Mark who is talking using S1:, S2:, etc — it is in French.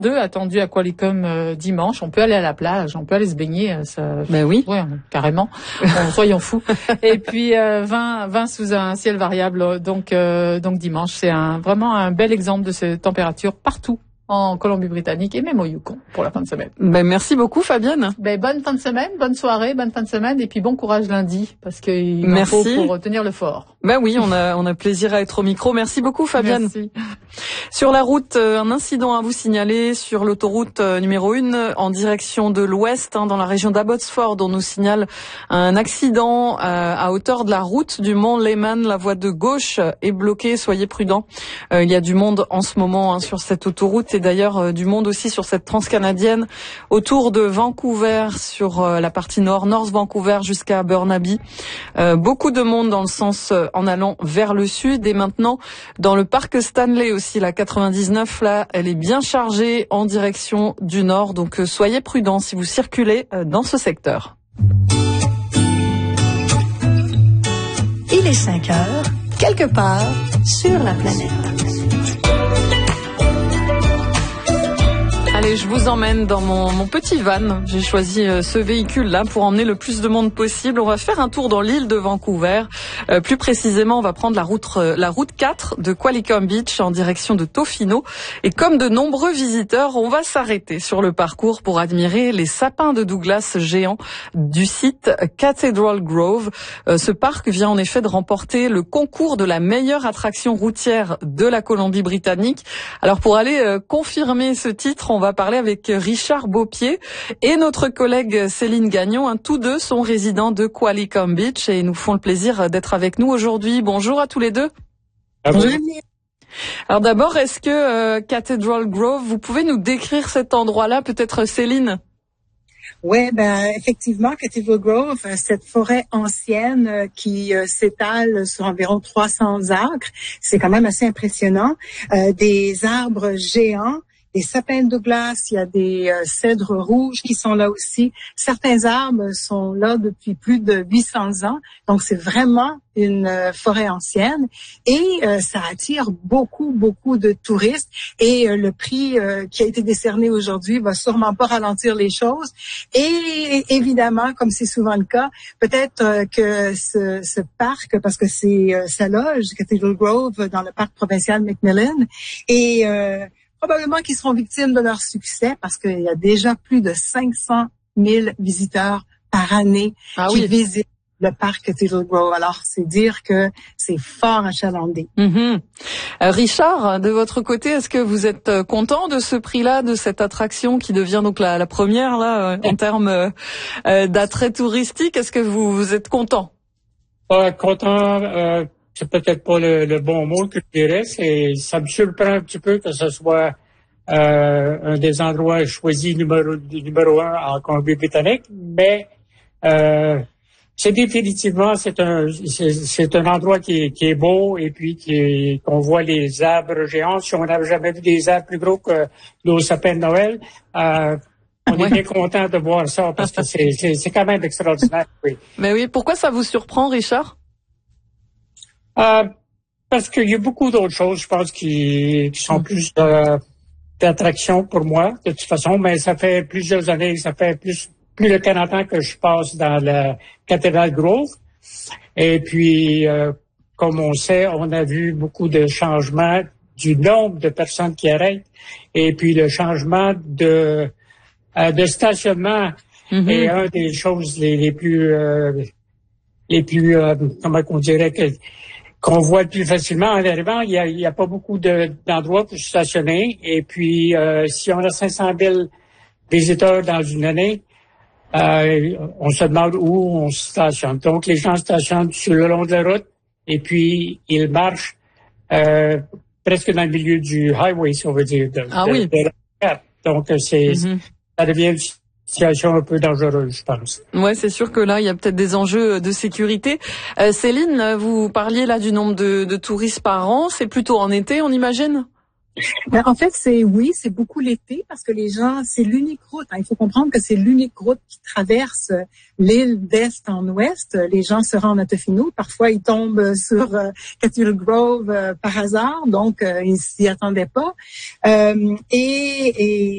S1: 2 attendus à Qualicum dimanche. On peut aller à la plage, on peut aller se baigner. Ça,
S2: ben oui,
S1: ouais, carrément. Soyons fous. Et puis 20 sous un ciel variable. Donc dimanche, c'est vraiment un bel exemple de ces températures partout en Colombie-Britannique et même au Yukon pour la fin de semaine.
S2: Ben merci beaucoup Fabienne.
S1: Ben bonne fin de semaine, bonne soirée, bonne fin de semaine et puis bon courage lundi parce qu'il en faut pour tenir le fort.
S2: Ben oui, on a plaisir à être au micro. Merci beaucoup Fabienne.
S1: Merci.
S2: Sur la route, un incident à vous signaler sur l'autoroute numéro 1 en direction de l'ouest, dans la région d'Abbotsford. On nous signale un accident à hauteur de la route du mont Lehman. La voie de gauche est bloquée, soyez prudents. Il y a du monde en ce moment sur cette autoroute et d'ailleurs du monde aussi sur cette transcanadienne autour de Vancouver, sur la partie nord, North Vancouver jusqu'à Burnaby. Beaucoup de monde dans le sens en allant vers le sud et maintenant dans le parc Stanley aussi, la 99, là, elle est bien chargée en direction du nord, donc soyez prudents si vous circulez dans ce secteur.
S3: Il est 5 heures, quelque part sur la planète.
S2: Allez, je vous emmène dans mon petit van. J'ai choisi ce véhicule-là pour emmener le plus de monde possible. On va faire un tour dans l'île de Vancouver. Plus précisément, on va prendre la route 4 de Qualicum Beach en direction de Tofino. Et comme de nombreux visiteurs, on va s'arrêter sur le parcours pour admirer les sapins de Douglas géants du site Cathedral Grove. Ce parc vient en effet de remporter le concours de la meilleure attraction routière de la Colombie-Britannique. Alors pour aller confirmer ce titre, on va parler avec Richard Beaupied et notre collègue Céline Gagnon. Tous deux sont résidents de Qualicum Beach et nous font le plaisir d'être avec nous aujourd'hui. Bonjour à tous les deux.
S4: Bonjour.
S2: Alors d'abord, est-ce que Cathedral Grove, vous pouvez nous décrire cet endroit-là, peut-être Céline?
S4: Oui, effectivement, Cathedral Grove, cette forêt ancienne qui s'étale sur environ 300 acres, c'est quand même assez impressionnant. Des arbres géants, des sapins de Douglas, il y a des cèdres rouges qui sont là aussi. Certains arbres sont là depuis plus de 800 ans, donc c'est vraiment une forêt ancienne et ça attire beaucoup de touristes et le prix qui a été décerné aujourd'hui va sûrement pas ralentir les choses et évidemment, comme c'est souvent le cas, peut-être que ce parc, parce que c'est sa loge, Cathedral Grove, dans le parc provincial Macmillan, et probablement qu'ils seront victimes de leur succès parce qu'il y a déjà plus de 500 000 visiteurs par année qui visitent le parc Cathedral Grove. Alors, c'est dire que c'est fort achalandé.
S2: Richard, de votre côté, est-ce que vous êtes content de ce prix-là, de cette attraction qui devient donc la première là en termes d'attrait touristique? Est-ce que vous êtes content?
S5: Content. C'est peut-être pas le bon mot que je dirais. Ça me surprend un petit peu que ce soit un des endroits choisis numéro 1 en Colombie-Britannique, mais c'est définitivement c'est un endroit qui est beau et puis qu'on voit les arbres géants. Si on n'avait jamais vu des arbres plus gros que nos sapins de Noël, on est bien content de voir ça parce que c'est quand même extraordinaire. Oui.
S2: Mais oui, pourquoi ça vous surprend, Richard?
S5: Parce qu'il y a beaucoup d'autres choses, je pense, qui sont plus d'attraction pour moi, de toute façon, mais ça fait plusieurs années, ça fait plus de 40 ans que je passe dans la Cathedral Grove. Et puis, comme on sait, on a vu beaucoup de changements du nombre de personnes qui arrêtent et puis le changement de stationnement est une des choses les plus comment on dirait qu'on voit le plus facilement en arrivant. Il y a pas beaucoup d'endroits pour stationner. Et puis, si on a 500 000 visiteurs dans une année, on se demande où on stationne. Donc, les gens stationnent sur le long de la route et puis ils marchent presque dans le milieu du highway, si on veut dire. Donc, ça devient une situation un peu dangereuse, je pense.
S2: Ouais, c'est sûr que là, il y a peut-être des enjeux de sécurité. Céline, vous parliez là du nombre de touristes par an. C'est plutôt en été, on imagine?
S4: En fait, c'est beaucoup l'été parce que les gens, c'est l'unique route. Il faut comprendre que c'est l'unique route qui traverse l'île d'est en ouest. Les gens se rendent à Tofino. Parfois, ils tombent sur Cathedral Grove par hasard, donc ils s'y attendaient pas. Et